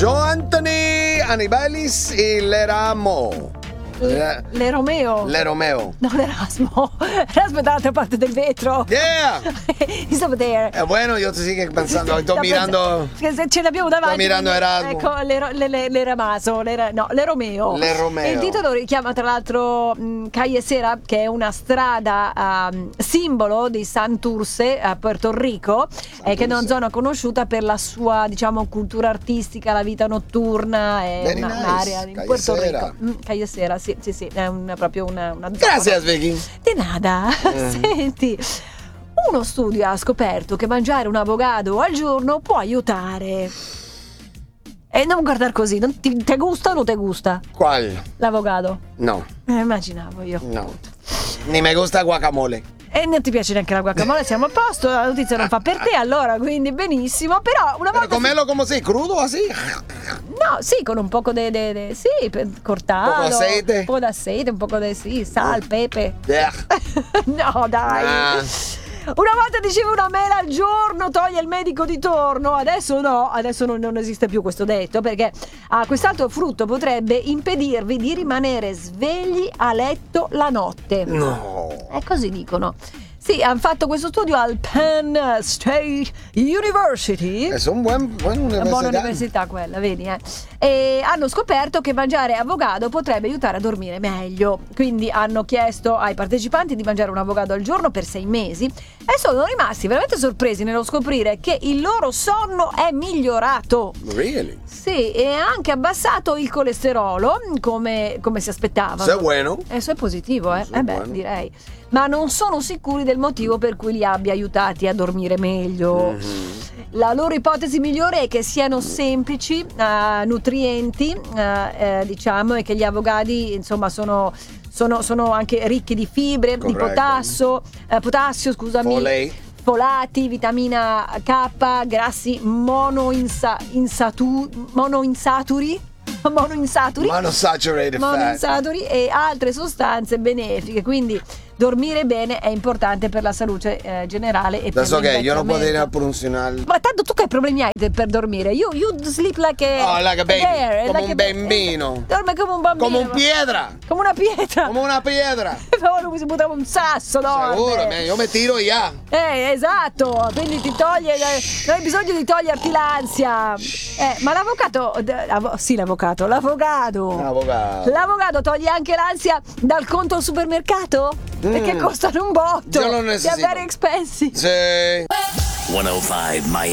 Joe Anthony, Anibelis e l'Eramo. Le Romeo. No, l'Erasmo. Erasmo è dall'altra parte del vetro. Yeah! He's over there. Bueno, io sigo pensando, sto mirando. Se ce l'abbiamo davanti. Sto mirando Erasmo. Ecco, le Ramaso, le Romeo. Le Romeo. E il titolo richiama tra l'altro Calle Sera, che è una strada simbolo di Santurce a Puerto Rico, che è una zona conosciuta per la sua, diciamo, cultura artistica, la vita notturna, è un'area in Calle Puerto Sera. Rico. Calle Sera, sì, è proprio una zona. Grazie, Vicky. Di nada. Senti, uno studio ha scoperto che mangiare un avocado al giorno può aiutare. E non guardare così, te gusta o non te gusta? Qual? L'avocado? No. Immaginavo io. No. Ni me gusta guacamole. E non ti piace neanche la guacamole, siamo a posto, la notizia non fa per te allora, quindi benissimo. Però una volta. Comerlo come sei, crudo así? No, sì, con un poco di sì, cortato. Un po' aceite? Un po' d'aceite, un po' di sal, pepe. Yeah. No, dai. Una volta dicevo una mela al giorno toglie il medico di torno, adesso no, adesso non esiste più questo detto, perché quest'altro frutto potrebbe impedirvi di rimanere svegli a letto la notte. No. E così dicono. Sì, hanno fatto questo studio al Penn State University. È un buona università. Una buona università quella, vedi, E hanno scoperto che mangiare avocado potrebbe aiutare a dormire meglio. Quindi hanno chiesto ai partecipanti di mangiare un avocado al giorno per 6 mesi e sono rimasti veramente sorpresi nello scoprire che il loro sonno è migliorato. Really? Sì, e ha anche abbassato il colesterolo, come si aspettavano. Se è buono. Eso è positivo, Eso è buono. direi. Ma non sono sicuri del motivo per cui li abbia aiutati a dormire meglio. La loro ipotesi migliore è che siano semplici, nutrienti, diciamo, e che gli avocadi, insomma, sono anche ricchi di fibre, di potassio, scusami. Folati, vitamina K, grassi monoinsaturi e altre sostanze benefiche, quindi dormire bene è importante per la salute generale e per l'invecchiamento. Io non posso dire funzionale. Ma tanto tu che problemi hai per dormire? You sleep like a baby, come un bambino. Dorme come un bambino. Come una pietra. Come una pietra. Lui si buttava un sasso, no? Sicuro, io mi tiro ya. Esatto, quindi ti toglie, non hai bisogno di toglierti l'ansia. Ma l'avocado toglie anche l'ansia dal conto al supermercato? Perché costano un botto. Io lo necessito. They're very expensive. Sì. 105 Miami.